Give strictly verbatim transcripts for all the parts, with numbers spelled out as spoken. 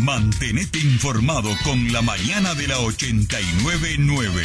Mantenete informado con La Mañana de la ochenta y nueve nueve.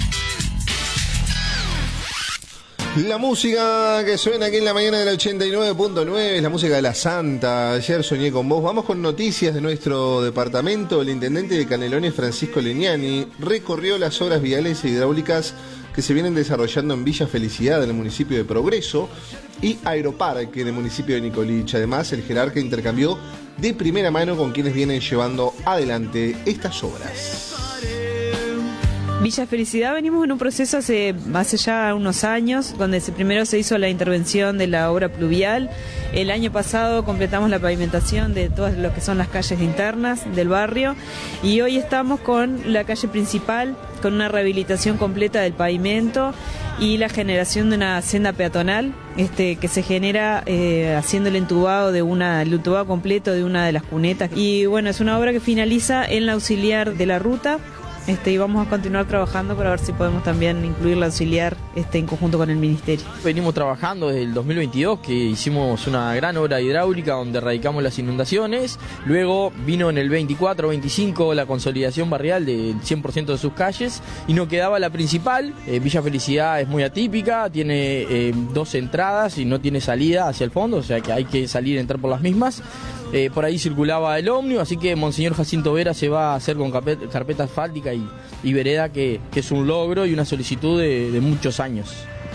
La música que suena aquí en La Mañana de la ochenta y nueve punto nueve es la música de La Santa. Ayer soñé con vos. Vamos con noticias de nuestro departamento. El intendente de Canelones, Francisco Legnani, recorrió las obras viales e hidráulicas que se vienen desarrollando en Villa Felicidad, del municipio de Progreso, y Aeroparque, del municipio de Nicolich. Además, el jerarca intercambió de primera mano con quienes vienen llevando adelante estas obras. Villa Felicidad venimos en un proceso hace, hace ya unos años, donde se, primero se hizo la intervención de la obra pluvial. El año pasado completamos la pavimentación de todas lo que son las calles internas del barrio, y hoy estamos con la calle principal, con una rehabilitación completa del pavimento y la generación de una senda peatonal este, que se genera eh, haciendo el entubado de una, el entubado completo de una de las cunetas. Y bueno, es una obra que finaliza en la auxiliar de la ruta. Este, y vamos a continuar trabajando para ver si podemos también incluir la auxiliar este, en conjunto con el Ministerio. Venimos trabajando desde el dos mil veintidós, que hicimos una gran obra hidráulica donde erradicamos las inundaciones. Luego vino en el veinticuatro veinticinco la consolidación barrial del cien por ciento de sus calles, y nos quedaba la principal. eh, Villa Felicidad es muy atípica, tiene eh, dos entradas y no tiene salida hacia el fondo, o sea que hay que salir y entrar por las mismas. Eh, por ahí circulaba el ómnibus, así que Monseñor Jacinto Vera se va a hacer con carpeta, carpeta asfáltica y, y vereda, que, que es un logro y una solicitud de, de muchos años.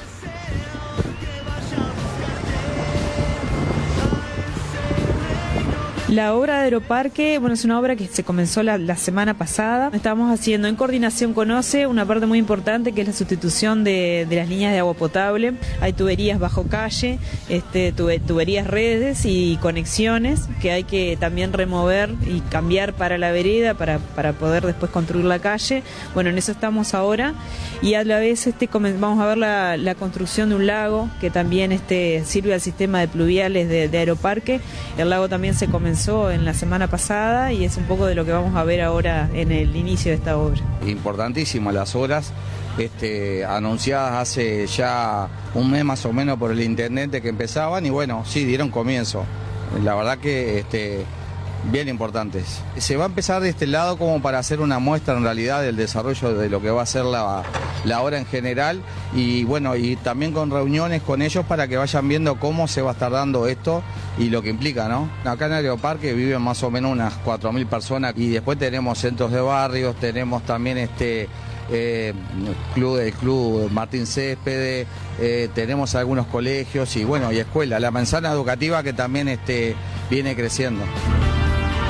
La obra de Aeroparque, bueno, es una obra que se comenzó la, la semana pasada. Estamos haciendo en coordinación con O C E una parte muy importante, que es la sustitución de, de las líneas de agua potable. Hay tuberías bajo calle, este, tube, tuberías redes y conexiones que hay que también remover y cambiar para la vereda, para, para poder después construir la calle. Bueno, en eso estamos ahora, y a la vez este, vamos a ver la, la construcción de un lago que también este, sirve al sistema de pluviales de, de Aeroparque. El lago también se comenzó en la semana pasada y es un poco de lo que vamos a ver ahora en el inicio de esta obra. Importantísimas las obras este, anunciadas hace ya un mes más o menos por el intendente, que empezaban, y bueno, sí, dieron comienzo. La verdad que este, bien importantes. Se va a empezar de este lado como para hacer una muestra en realidad del desarrollo de lo que va a ser la, la obra en general, y bueno, y también con reuniones con ellos para que vayan viendo cómo se va a estar dando esto y lo que implica, ¿no? Acá en Aeroparque viven más o menos unas cuatro mil personas, y después tenemos centros de barrios, tenemos también este eh, club, el club Martín Céspedes, eh, tenemos algunos colegios y bueno, y escuela, la manzana educativa que también este, viene creciendo.